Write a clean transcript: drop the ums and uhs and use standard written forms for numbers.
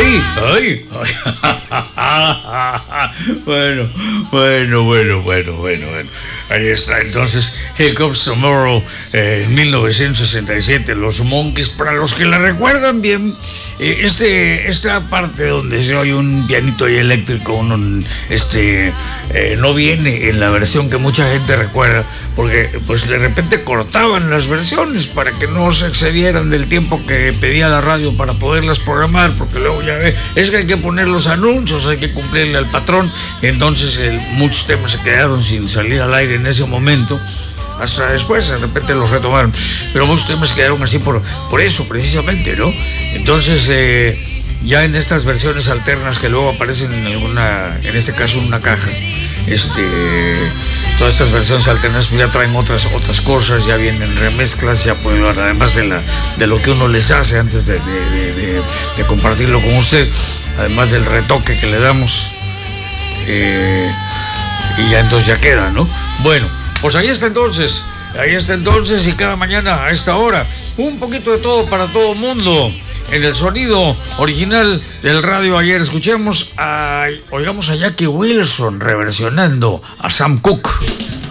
¡Ay! Bueno. Ahí está, entonces, Here Comes Tomorrow, en 1967, los Monkees. Para los que la recuerdan bien, esta parte donde se oye un pianito ahí eléctrico, no viene en la versión que mucha gente recuerda, porque pues de repente cortaban las versiones para que no se excedieran del tiempo que pedía la radio para poderlas programar, porque luego ya es que hay que poner los anuncios, hay que cumplirle al patrón. Entonces muchos temas se quedaron sin salir al aire en ese momento, hasta después de repente los retomaron, pero muchos temas quedaron así por eso precisamente, ¿no? Entonces ya en estas versiones alternas que luego aparecen en este caso en una caja, todas estas versiones alternas ya traen otras cosas, ya vienen remezclas, ya pueden, además de lo que uno les hace antes de compartirlo con usted, además del retoque que le damos, y ya entonces ya queda, ¿no? Bueno, pues ahí está entonces, y cada mañana a esta hora, un poquito de todo para todo mundo. En el sonido original del radio ayer oigamos a Jackie Wilson reversionando a Sam Cooke.